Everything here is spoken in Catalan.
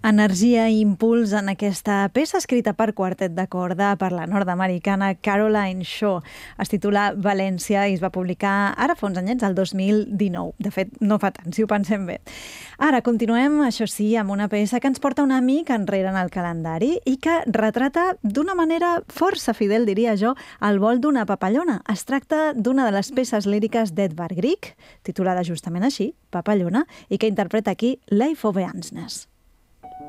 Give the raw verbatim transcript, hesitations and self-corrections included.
Energia i impuls en aquesta peça escrita per quartet de corda per la nord-americana Caroline Shaw. Es titula València i es va publicar ara fa uns anyets, el dos mil dinou. De fet, no fa tant, si ho pensem bé. Ara continuem, això sí, amb una peça que ens porta una mica enrere en el calendari i que retrata d'una manera força fidel, diria jo, el vol d'una papallona. Es tracta d'una de les peces líriques d'Edvard Grieg, titulada justament així, Papallona, i que interpreta aquí Leif Ove Andsnes.